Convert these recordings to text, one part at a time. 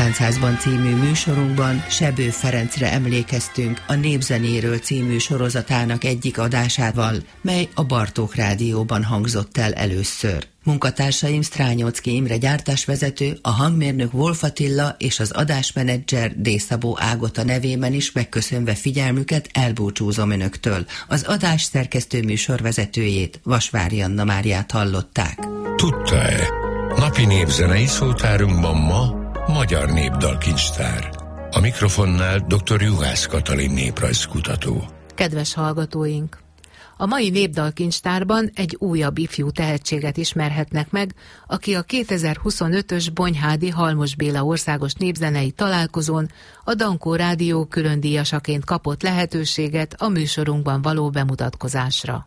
Néptáncázban című műsorunkban Sebő Ferencre emlékeztünk a Népzenéről című sorozatának egyik adásával, mely a Bartók Rádióban hangzott el először. Munkatársaim Strányocki Imre gyártásvezető, a hangmérnök Wolf Attila és az adásmenedzser D. Szabó Ágota nevében is megköszönve figyelmüket elbúcsúzom önöktől. Az adás szerkesztő műsorvezetőjét, Vasvári Anna Máriát hallották. Tudta-e? Napi népzenei szótárunkban ma magyar népdalkincstár. A mikrofonnál dr. Juhász Katalin néprajzkutató. Kedves hallgatóink! A mai népdalkincstárban egy újabb ifjú tehetséget ismerhetnek meg, aki a 2025-ös Bonyhádi Halmos Béla országos népzenei találkozón a Dankó Rádió különdíjasaként kapott lehetőséget a műsorunkban való bemutatkozásra.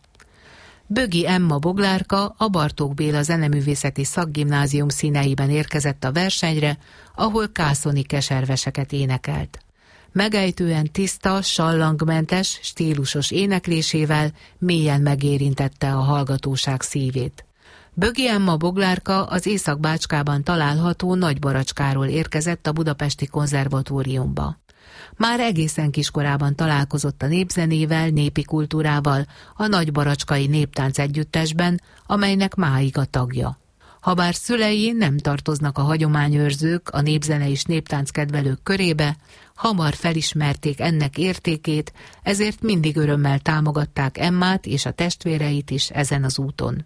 Bögi Emma Boglárka a Bartók Béla Zeneművészeti Szakgimnázium színeiben érkezett a versenyre, ahol kászoni keserveseket énekelt. Megejtően tiszta, sallangmentes, stílusos éneklésével mélyen megérintette a hallgatóság szívét. Bögi Emma Boglárka az Észak-Bácskában található Nagybaracskáról érkezett a Budapesti Konzervatóriumba. Már egészen kiskorában találkozott a népzenével, népi kultúrával a Nagybaracskai Néptánc Együttesben, amelynek máig a tagja. Habár szülei nem tartoznak a hagyományőrzők, a népzene és néptánc kedvelők körébe, hamar felismerték ennek értékét, ezért mindig örömmel támogatták Emmát és a testvéreit is ezen az úton.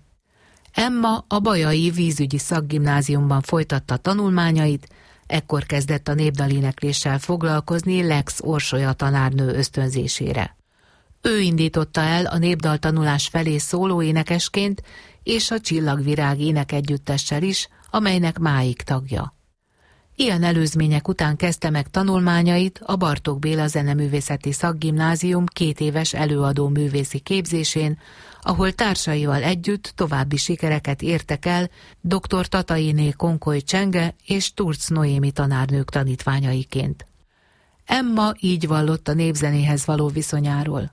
Emma a Bajai Vízügyi Szakgimnáziumban folytatta tanulmányait, ekkor kezdett a népdalénekléssel foglalkozni Lex Orsolya tanárnő ösztönzésére. Ő indította el a népdaltanulás felé szóló énekesként, és a Csillagvirág énekegyüttessel is, amelynek máig tagja. Ilyen előzmények után kezdte meg tanulmányait a Bartók Béla Zeneművészeti Szakgimnázium 2 éves előadó művészi képzésén, ahol társaival együtt további sikereket értek el dr. Tatainé Konkoly Csenge és Turc Noémi tanárnők tanítványaiként. Emma így vallott a népzenéhez való viszonyáról.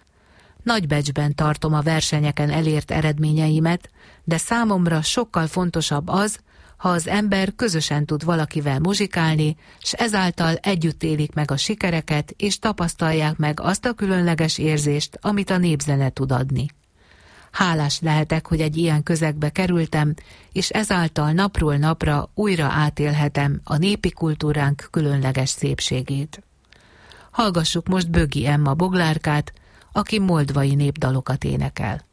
Nagy becsben tartom a versenyeken elért eredményeimet, de számomra sokkal fontosabb az, ha az ember közösen tud valakivel muzsikálni, s ezáltal együtt élik meg a sikereket, és tapasztalják meg azt a különleges érzést, amit a népzene tud adni. Hálás lehetek, hogy egy ilyen közegbe kerültem, és ezáltal napról napra újra átélhetem a népi kultúránk különleges szépségét. Hallgassuk most Bögi Emma Boglárkát, aki moldvai népdalokat énekel.